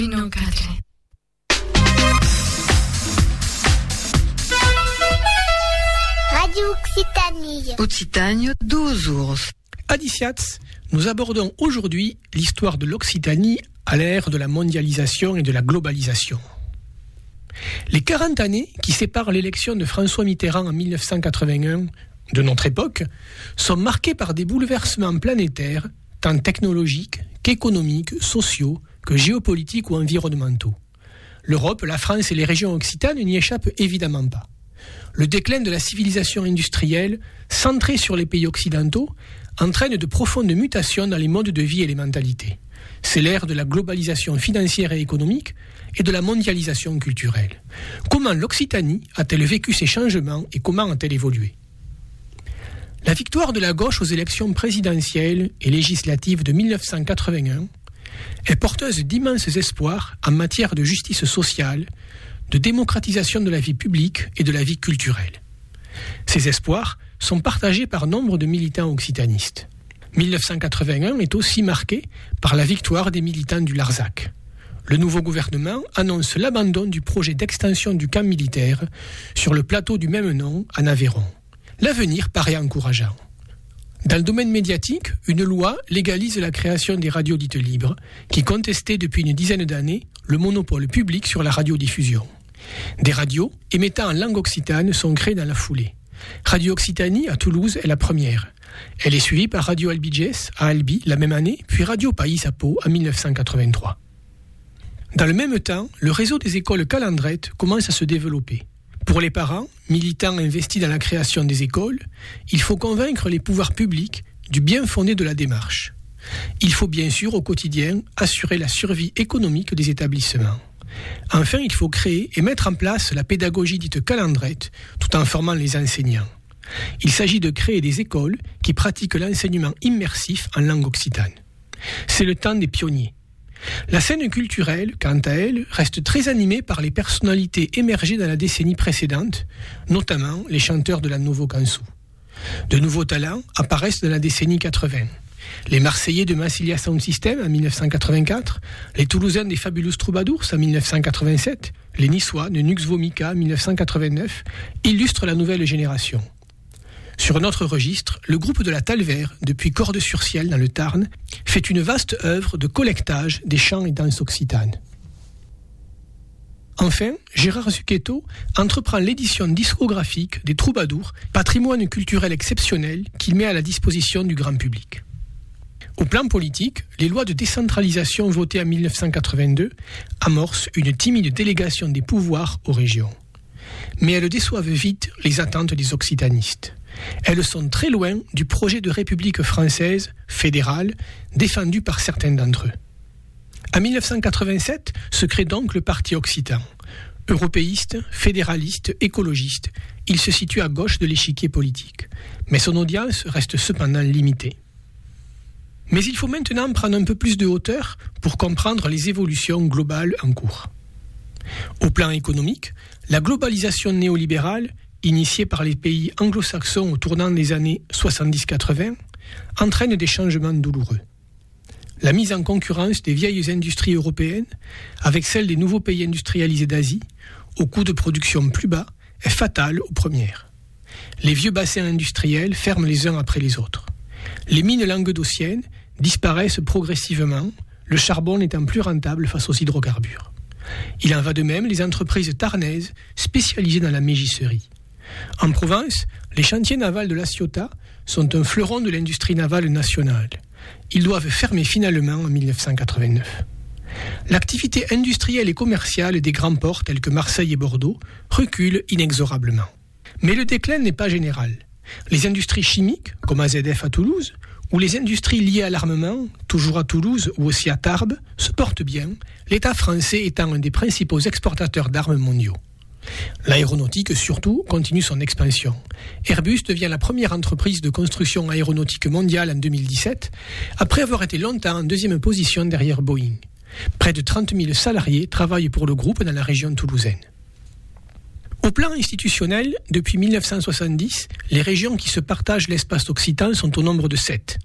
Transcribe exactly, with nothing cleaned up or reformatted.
Uno quatre. Radio Occitanie. Occitanie, douze ours. À Diciats, nous abordons aujourd'hui l'histoire de l'Occitanie à l'ère de la mondialisation et de la globalisation. Les quarante années qui séparent l'élection de François Mitterrand en mille neuf cent quatre-vingt-un de notre époque sont marquées par des bouleversements planétaires, tant technologiques qu'économiques, sociaux, que géopolitiques ou environnementaux. L'Europe, la France et les régions occitanes n'y échappent évidemment pas. Le déclin de la civilisation industrielle, centrée sur les pays occidentaux, entraîne de profondes mutations dans les modes de vie et les mentalités. C'est l'ère de la globalisation financière et économique et de la mondialisation culturelle. Comment l'Occitanie a-t-elle vécu ces changements et comment a-t-elle évolué ? La victoire de la gauche aux élections présidentielles et législatives de mille neuf cent quatre-vingt-un est porteuse d'immenses espoirs en matière de justice sociale, de démocratisation de la vie publique et de la vie culturelle. Ces espoirs sont partagés par nombre de militants occitanistes. mille neuf cent quatre-vingt-un est aussi marqué par la victoire des militants du Larzac. Le nouveau gouvernement annonce l'abandon du projet d'extension du camp militaire sur le plateau du même nom en Aveyron. L'avenir paraît encourageant. Dans le domaine médiatique, une loi légalise la création des radios dites libres, qui contestaient depuis une dizaine d'années le monopole public sur la radiodiffusion. Des radios émettant en langue occitane sont créées dans la foulée. Radio Occitanie à Toulouse est la première. Elle est suivie par Radio Albigès à Albi la même année, puis Radio Pays à Pau en mille neuf cent quatre-vingt-trois. Dans le même temps, le réseau des écoles calandrettes commence à se développer. Pour les parents, militants investis dans la création des écoles, il faut convaincre les pouvoirs publics du bien fondé de la démarche. Il faut bien sûr au quotidien assurer la survie économique des établissements. Enfin, il faut créer et mettre en place la pédagogie dite calandrette tout en formant les enseignants. Il s'agit de créer des écoles qui pratiquent l'enseignement immersif en langue occitane. C'est le temps des pionniers. La scène culturelle, quant à elle, reste très animée par les personnalités émergées dans la décennie précédente, notamment les chanteurs de la Novo Cansu. De nouveaux talents apparaissent dans la décennie quatre-vingts. Les Marseillais de Massilia Sound System en mille neuf cent quatre-vingt-quatre, les Toulousains des Fabulous Troubadours en mille neuf cent quatre-vingt-sept, les Niçois de Nux Vomica en mille neuf cent quatre-vingt-neuf illustrent la nouvelle génération. Sur un autre registre, le groupe de la Talvère, depuis Cordes-sur-Ciel dans le Tarn, fait une vaste œuvre de collectage des chants et danses occitanes. Enfin, Gérard Zucchetto entreprend l'édition discographique des Troubadours, patrimoine culturel exceptionnel qu'il met à la disposition du grand public. Au plan politique, les lois de décentralisation votées en mille neuf cent quatre-vingt-deux amorcent une timide délégation des pouvoirs aux régions. Mais elles déçoivent vite les attentes des occitanistes. Elles sont très loin du projet de République française, fédérale, défendu par certains d'entre eux. En mille neuf cent quatre-vingt-sept se crée donc le Parti occitan. Européiste, fédéraliste, écologiste, il se situe à gauche de l'échiquier politique. Mais son audience reste cependant limitée. Mais il faut maintenant prendre un peu plus de hauteur pour comprendre les évolutions globales en cours. Au plan économique, la globalisation néolibérale, initiée par les pays anglo-saxons au tournant des années soixante-dix quatre-vingts, entraîne des changements douloureux. La mise en concurrence des vieilles industries européennes avec celle des nouveaux pays industrialisés d'Asie, au coût de production plus bas, est fatale aux premières. Les vieux bassins industriels ferment les uns après les autres. Les mines languedociennes disparaissent progressivement, le charbon n'étant plus rentable face aux hydrocarbures. Il en va de même des entreprises tarnaises spécialisées dans la mégisserie. En Provence, les chantiers navals de La Ciotat sont un fleuron de l'industrie navale nationale. Ils doivent fermer finalement en mille neuf cent quatre-vingt-neuf. L'activité industrielle et commerciale des grands ports tels que Marseille et Bordeaux recule inexorablement. Mais le déclin n'est pas général. Les industries chimiques, comme A Z F à Toulouse, ou les industries liées à l'armement, toujours à Toulouse ou aussi à Tarbes, se portent bien, l'État français étant un des principaux exportateurs d'armes mondiaux. L'aéronautique, surtout, continue son expansion. Airbus devient la première entreprise de construction aéronautique mondiale en deux mille dix-sept, après avoir été longtemps en deuxième position derrière Boeing. Près de trente mille salariés travaillent pour le groupe dans la région toulousaine. Au plan institutionnel, depuis mille neuf cent soixante-dix, les régions qui se partagent l'espace occitan sont au nombre de sept.